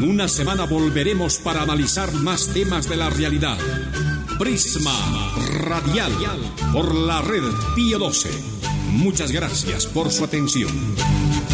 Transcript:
una semana volveremos para analizar más temas de la realidad. Prisma Radial por la red Pío XII. Muchas gracias por su atención.